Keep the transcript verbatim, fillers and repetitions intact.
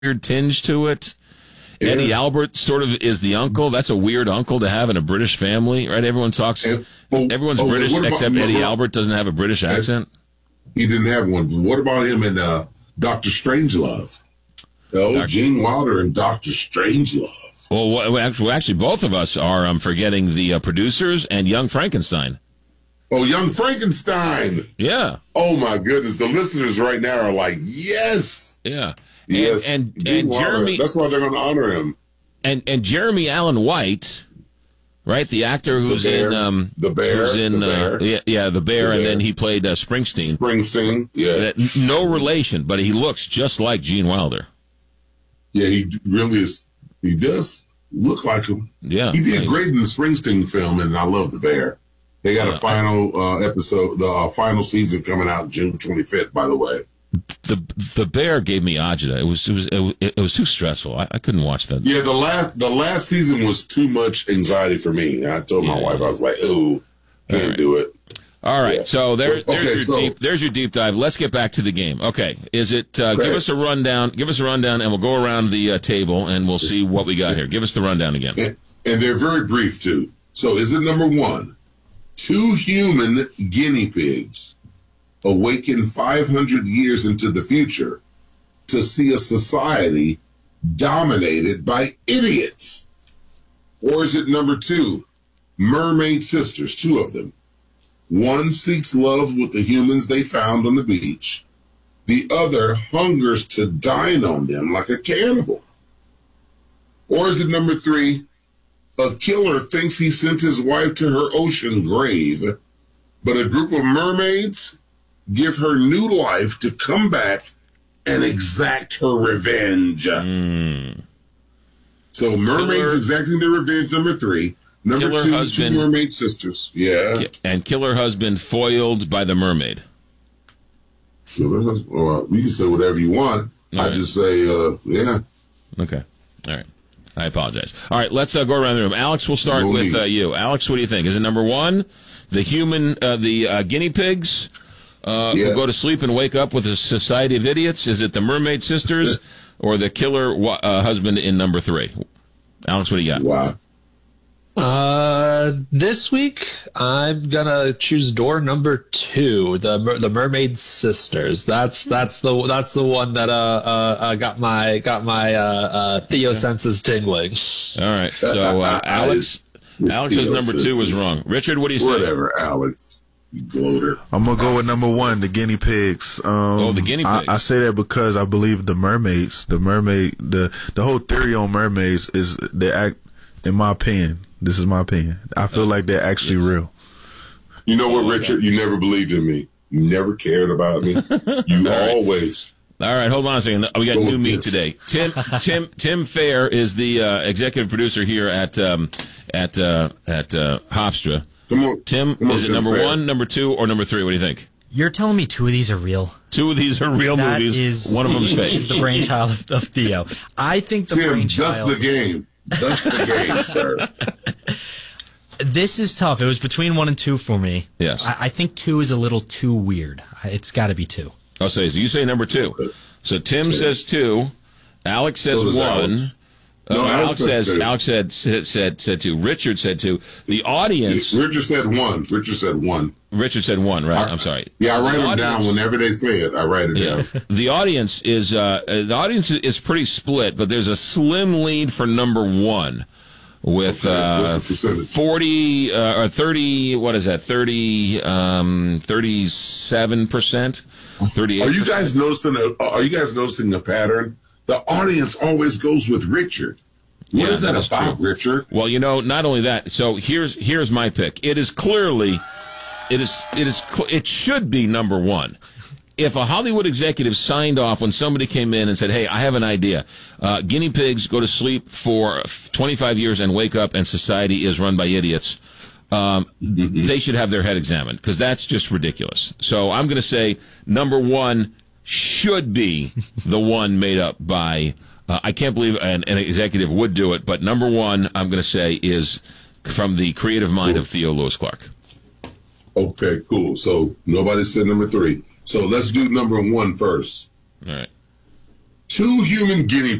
weird tinge to it. Yeah. Eddie Albert sort of is the uncle. That's a weird uncle to have in a British family, right? Everyone talks. And, well, everyone's okay, British about, except Eddie about, Albert doesn't have a British accent. He didn't have one. But what about him in uh, Doctor Strangelove? Oh, Doctor Gene Wilder and Doctor Strangelove. Well, actually, actually, both of us are um, forgetting the uh, producers and Young Frankenstein. Oh, Young Frankenstein. Yeah. Oh, my goodness. The listeners right now are like, yes. Yeah. Yes. And, and, and Jeremy. That's why they're going to honor him. And and Jeremy Allen White, right? The actor who's the in. Um, the Bear. Who's in, the bear. Uh, yeah, yeah, The Bear. The and bear. Then he played uh, Springsteen. Springsteen, yeah. That, no relation, but he looks just like Gene Wilder. Yeah, he really is. He does look like him. Yeah. He did right. great in the Springsteen film, and I love The Bear. They got yeah. a final uh, episode, the uh, final season coming out June twenty-fifth, by the way. The the Bear gave me agita. It was it was it was, it was too stressful. I, I couldn't watch that. Yeah, the last the last season was too much anxiety for me. I told my yeah. wife, I was like, "Ooh, can't right. do it." All right, yeah. so there's there's okay, your so, deep there's your deep dive. Let's get back to the game. Okay, is it? Uh, give us a rundown. Give us a rundown, and we'll go around the uh, table and we'll see what we got here. Give us the rundown again. And, and they're very brief too. So, is it number one? Two human guinea pigs awaken five hundred years into the future to see a society dominated by idiots? Or is it number two, mermaid sisters, two of them? One seeks love with the humans they found on the beach. The other hungers to dine on them like a cannibal. Or is it number three, a killer thinks he sent his wife to her ocean grave, but a group of mermaids give her new life to come back and exact her revenge. Mm. So mermaids killer, exacting their revenge, number three. Number two, husband, two mermaid sisters. Yeah. And killer husband foiled by the mermaid. Killer husband. Well, you can say whatever you want. All I right. just say, uh, yeah. Okay. All right. I apologize. All right, let's uh, go around the room. Alex, we'll start no with uh, you. Alex, what do you think? Is it number one, the human, uh, the uh, guinea pigs uh, yeah. who go to sleep and wake up with a society of idiots? Is it the mermaid sisters or the killer uh, husband in number three? Alex, what do you got? Wow. Uh, this week I'm gonna choose door number two, the the mermaid sisters. That's that's the that's the one that uh uh, uh got my got my uh, uh Theo senses tingling. All right, so uh, Alex Alex says number two was wrong. Richard, what do you say? Whatever, Alex. You gloater. I'm gonna go with number one, the guinea pigs. Um, oh, the guinea pigs. I, I say that because I believe the mermaids, the mermaid, the the whole theory on mermaids is they act. In my opinion, this is my opinion. I feel like they're actually real. You know what, Richard? You never believed in me. You never cared about me. You All right. always. All right, hold on a second. We got new meat today. Tim Tim Tim Fair is the uh, executive producer here at um, at uh, at uh, Hofstra. Come on, Tim. Come on, is it Tim number Fair. one, number two, or number three? What do you think? You're telling me two of these are real? Two of these are real that movies. Is, one of them's fake. Is the brainchild of, of Theo. I think the Tim, brainchild. that's the game. That's the game, sir. This is tough. It was between one and two for me. Yes. I, I think two is a little too weird. It's got to be two. I'll say so. You say number two. So Tim Two. says two. Alex says So does one. Alex. Uh, No, Alex, Alex says says two. Alex said, said said said two. Richard said two. The audience. Richard said one. Richard said one. Richard said one. Right. I'm sorry. Yeah, I write The them audience- down whenever they say it. I write it Yeah. down. The audience is uh, uh, the audience is pretty split, but there's a slim lead for number one with Okay, uh, what's the percentage? forty uh, or thirty. What is that? Thirty, um, thirty-seven percent. Thirty-eight. Are you guys noticing? A, are you guys noticing a pattern? The audience always goes with Richard. What Yeah, is that that is about, true. Richard? Well, you know, not only that. So here's here's my pick. It is clearly, it is it is cl- it should be number one. If a Hollywood executive signed off when somebody came in and said, "Hey, I have an idea. Uh, guinea pigs go to sleep for twenty-five years and wake up, and society is run by idiots," um, Mm-hmm. they should have their head examined because that's just ridiculous. So I'm going to say number one should be the one made up by. Uh, I can't believe an, an executive would do it, but number one, I'm going to say, is from the creative mind of Theo Lewis Clark. Okay, cool. So nobody said number three. So let's do number one first. All right. two human guinea